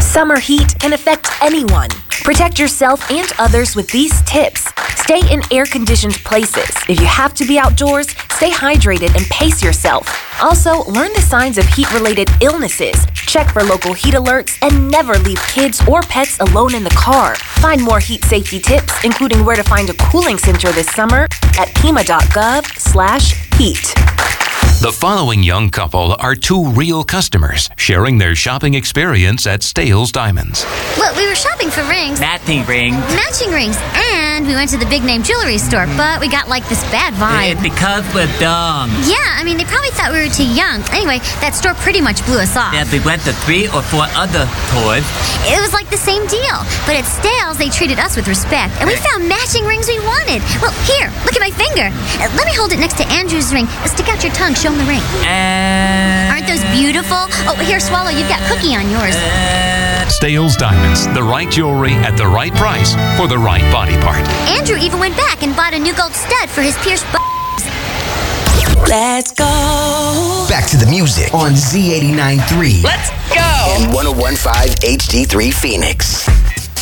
Summer heat can affect anyone. Protect yourself and others with these tips. Stay in air-conditioned places. If you have to be outdoors, stay hydrated and pace yourself. Also, learn the signs of heat-related illnesses. Check for local heat alerts and never leave kids or pets alone in the car. Find more heat safety tips, including where to find a cooling center this summer at pima.gov/heat. The following young couple are two real customers sharing their shopping experience at Stales Diamonds. Well, we were shopping for rings. Matching rings. Matching rings. And we went to the big name jewelry store, but we got like this bad vibe. It's because we're dumb. Yeah, I mean, they probably thought we were too young. Anyway, that store pretty much blew us off. Yeah, we went to 3 or 4 other stores. It was like the same deal. But at Stales, they treated us with respect. And we found matching rings we wanted. Well, here, look at my finger. Let me hold it next to Andrew's ring. Stick out your tongue, show him the ring. Aren't those beautiful? Oh, here, swallow. You've got cookie on yours. Stales Diamonds, the right jewelry at the right price for the right body part. Andrew even went back and bought a new gold stud for his pierced Let's go. Back to the music on Z89.3. Let's go. And 101.5 HD3 Phoenix.